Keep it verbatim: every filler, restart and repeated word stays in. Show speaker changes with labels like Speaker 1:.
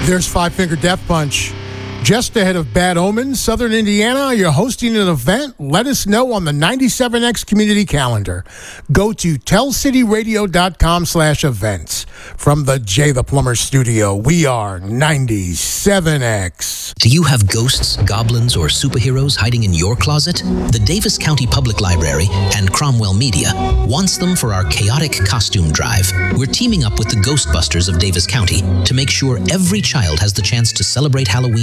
Speaker 1: There's Five Finger Death Punch. Just ahead of Bad Omens, Southern Indiana, you're hosting an event. Let us know on the ninety-seven X community calendar. Go to tellcityradio.com slash events. From the Jay the Plumber studio, we are ninety-seven X.
Speaker 2: Do you have ghosts, goblins, or superheroes hiding in your closet? The Davis County Public Library and Cromwell Media wants them for our chaotic costume drive. We're teaming up with the Ghostbusters of Davis County to make sure every child has the chance to celebrate Halloween